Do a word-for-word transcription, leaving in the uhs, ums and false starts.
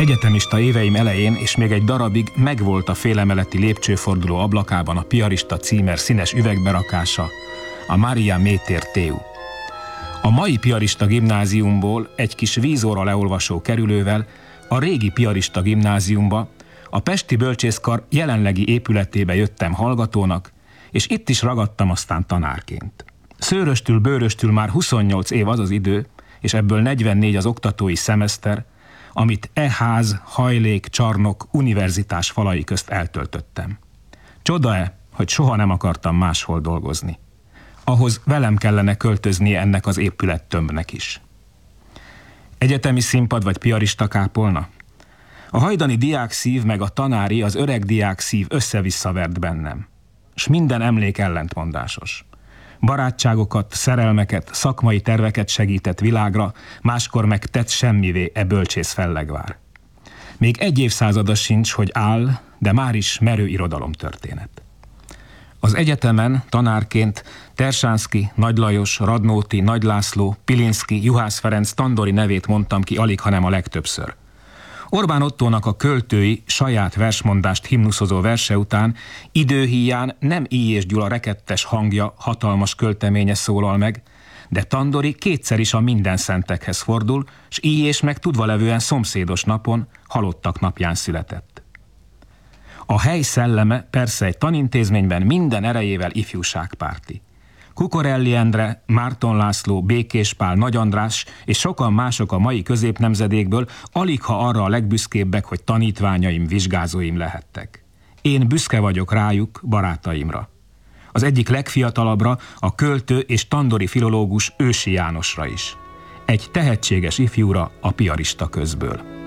Egyetemista éveim elején és még egy darabig megvolt a félemeleti lépcsőforduló ablakában a piarista címer színes üvegberakása, a Maria Métér Teu. A mai piarista gimnáziumból egy kis vízóra leolvasó kerülővel a régi piarista gimnáziumba, a pesti bölcsészkar jelenlegi épületébe jöttem hallgatónak, és itt is ragadtam aztán tanárként. Szőröstül, bőröstül már huszonnyolc év az az idő, és ebből negyvennégy az oktatói szemeszter, amit e ház, hajlék, csarnok, univerzitás falai közt eltöltöttem. Csoda-e, hogy soha nem akartam máshol dolgozni. Ahhoz velem kellene költöznie ennek az épülettömbnek is. Egyetemi színpad vagy piarista kápolna? A hajdani diákszív meg a tanári, az öreg diákszív össze-visszavert bennem. S minden emlék ellentmondásos. Barátságokat, szerelmeket, szakmai terveket segített világra, máskor meg tett semmivé e bölcsész fellegvár. Még egy évszázada sincs, hogy áll, de már is merő irodalomtörténet. Az egyetemen tanárként Tersánszky, Nagy Lajos, Radnóti, Nagy László, Pilinszky, Juhász Ferenc, Tandori nevét mondtam ki alig, hanem a legtöbbször. Orbán Ottónak a költői saját versmondást himnuszozó verse után időhíján nem Illyés Gyula rekettes hangja, hatalmas költeménye szólal meg, de Tandori kétszer is a mindenszentekhez fordul, s Illyés meg tudvalevően szomszédos napon, halottak napján született. A hely szelleme persze egy tanintézményben minden erejével ifjúságpárti. Kukorelli Endre, Márton László, Békés Pál, Nagy András és sokan mások a mai középnemzedékből alig ha arra a legbüszkébbek, hogy tanítványaim, vizsgázóim lehettek. Én büszke vagyok rájuk, barátaimra. Az egyik legfiatalabbra, a költő és tandori filológus Ősi Jánosra is. Egy tehetséges ifjúra a piarista közből.